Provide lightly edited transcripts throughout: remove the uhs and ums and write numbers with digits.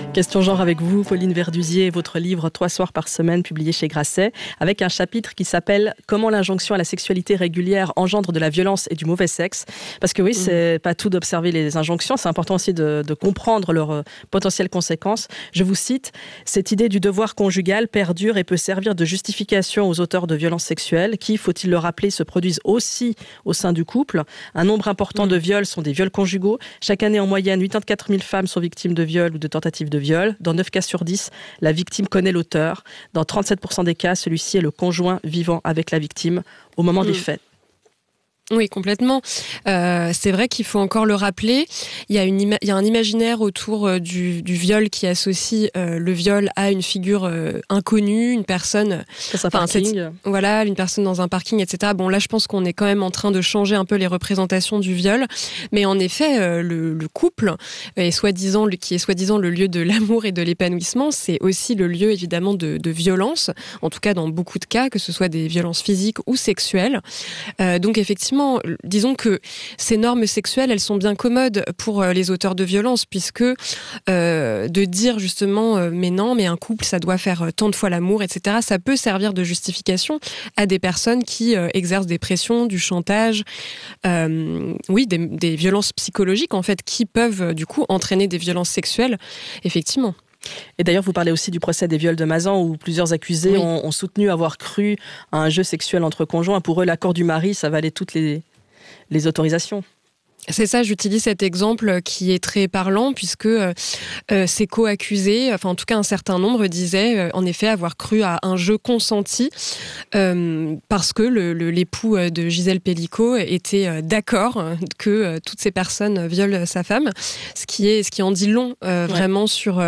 Question genre avec vous, Pauline Verdusier, votre livre 3 soirs par semaine, publié chez Grasset, avec un chapitre qui s'appelle « Comment l'injonction à la sexualité régulière engendre de la violence et du mauvais sexe ». Parce que oui, c'est pas tout d'observer les injonctions, c'est important aussi de comprendre leurs potentielles conséquences. Je vous cite, « Cette idée du devoir conjugal perdure et peut servir de justification aux auteurs de violences sexuelles qui, faut-il le rappeler, se produisent aussi au sein du couple. Un nombre important de viols sont des viols conjugaux. Chaque année, en moyenne, 84 000 femmes sont victimes de viols ou de tentatives de viol. Dans 9 cas sur 10, la victime connaît l'auteur. Dans 37% des cas, celui-ci est le conjoint vivant avec la victime au moment des faits. » Oui, complètement. C'est vrai qu'il faut encore le rappeler. Il y a un imaginaire autour du viol qui associe le viol à une figure inconnue, une personne... Voilà, une personne dans un parking, etc. Bon, là, je pense qu'on est quand même en train de changer un peu les représentations du viol. Mais en effet, le couple, qui est soi-disant le lieu de l'amour et de l'épanouissement, c'est aussi le lieu, évidemment, de violence. En tout cas, dans beaucoup de cas, que ce soit des violences physiques ou sexuelles. Donc, effectivement, disons que ces normes sexuelles, elles sont bien commodes pour les auteurs de violences, puisque de dire justement mais non, mais un couple, ça doit faire tant de fois l'amour, etc., ça peut servir de justification à des personnes qui exercent des pressions, du chantage, des violences psychologiques, en fait, qui peuvent du coup entraîner des violences sexuelles, effectivement. Et d'ailleurs, vous parlez aussi du procès des viols de Mazan où plusieurs accusés ont soutenu avoir cru à un jeu sexuel entre conjoints. Pour eux, l'accord du mari, ça valait toutes les autorisations. C'est ça, j'utilise cet exemple qui est très parlant puisque ces co-accusés, enfin en tout cas un certain nombre, disaient en effet avoir cru à un jeu consenti parce que l'époux de Gisèle Pelicot était d'accord que toutes ces personnes violent sa femme, ce qui en dit long vraiment sur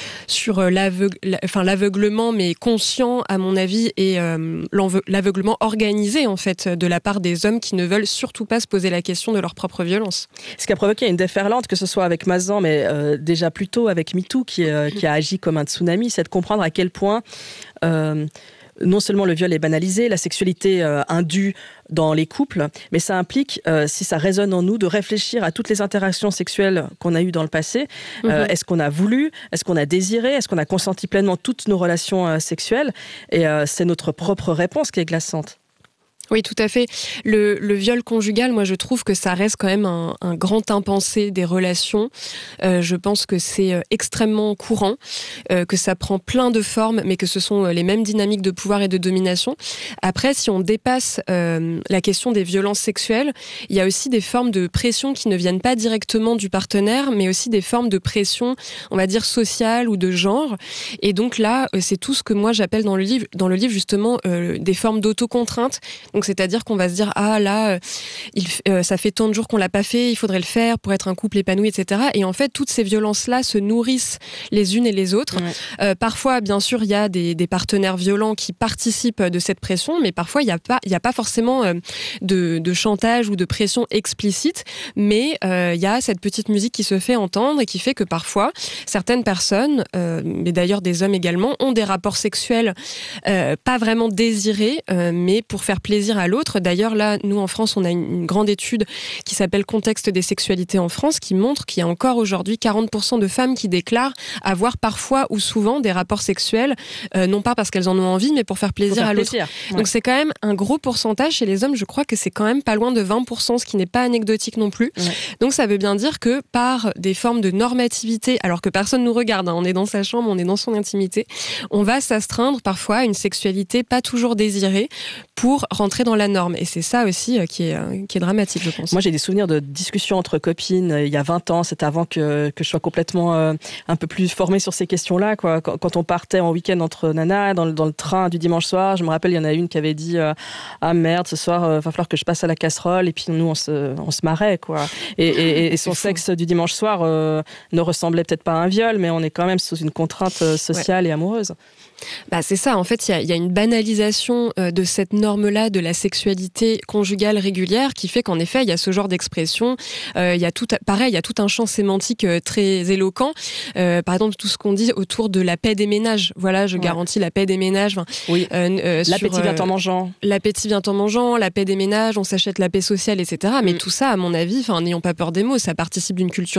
l'aveuglement, mais conscient à mon avis, et l'aveuglement organisé en fait de la part des hommes qui ne veulent surtout pas se poser la question de leur propre violence. Ce qui a provoqué une déferlante, que ce soit avec Mazan, mais déjà plus tôt avec MeToo, qui a agi comme un tsunami, c'est de comprendre à quel point non seulement le viol est banalisé, la sexualité indue dans les couples, mais ça implique, si ça résonne en nous, de réfléchir à toutes les interactions sexuelles qu'on a eues dans le passé. Est-ce qu'on a voulu ? Est-ce qu'on a désiré ? Est-ce qu'on a consenti pleinement toutes nos relations sexuelles ? Et c'est notre propre réponse qui est glaçante. Oui, tout à fait. Le viol conjugal, moi, je trouve que ça reste quand même un grand impensé des relations. Je pense que c'est extrêmement courant, que ça prend plein de formes, mais que ce sont les mêmes dynamiques de pouvoir et de domination. Après, si on dépasse la question des violences sexuelles, il y a aussi des formes de pression qui ne viennent pas directement du partenaire, mais aussi des formes de pression, on va dire, sociale ou de genre. Et donc là, c'est tout ce que moi, j'appelle dans le livre justement, des formes d'autocontrainte. Donc, c'est-à-dire qu'on va se dire, ah là, ça fait tant de jours qu'on l'a pas fait, il faudrait le faire pour être un couple épanoui, etc. Et en fait, toutes ces violences-là se nourrissent les unes et les autres. Ouais. Parfois, bien sûr, il y a des partenaires violents qui participent de cette pression, mais parfois, il y a pas forcément de chantage ou de pression explicite, mais il y a cette petite musique qui se fait entendre et qui fait que parfois, certaines personnes, mais d'ailleurs des hommes également, ont des rapports sexuels pas vraiment désirés, mais pour faire plaisir à l'autre. D'ailleurs, là, nous, en France, on a une grande étude qui s'appelle « Contexte des sexualités en France » qui montre qu'il y a encore aujourd'hui 40% de femmes qui déclarent avoir parfois ou souvent des rapports sexuels, non pas parce qu'elles en ont envie, mais pour faire plaisir à l'autre. Ouais. Donc, c'est quand même un gros pourcentage. Chez les hommes, je crois que c'est quand même pas loin de 20%, ce qui n'est pas anecdotique non plus. Ouais. Donc, ça veut bien dire que par des formes de normativité, alors que personne nous regarde, hein, on est dans sa chambre, on est dans son intimité, on va s'astreindre parfois à une sexualité pas toujours désirée pour rentrer dans la norme. Et c'est ça aussi qui est dramatique, je pense. Moi, j'ai des souvenirs de discussions entre copines il y a 20 ans. C'était avant que je sois complètement un peu plus formée sur ces questions-là, quoi. Quand on partait en week-end entre nanas, dans le train du dimanche soir, je me rappelle, il y en a une qui avait dit ah merde, ce soir, va falloir que je passe à la casserole. Et puis nous, on se marrait, quoi. Et son sexe du dimanche soir ne ressemblait peut-être pas à un viol, mais on est quand même sous une contrainte sociale et amoureuse. Bah, c'est ça, en fait, il y a une banalisation de cette norme-là de la sexualité conjugale régulière qui fait qu'en effet, il y a ce genre d'expression. Il y a tout un champ sémantique très éloquent. Par exemple, tout ce qu'on dit autour de la paix des ménages. Voilà, je garantis la paix des ménages. Oui. L'appétit vient en mangeant. L'appétit vient en mangeant, la paix des ménages, on s'achète la paix sociale, etc. Mais tout ça, à mon avis, n'ayons pas peur des mots, ça participe d'une culture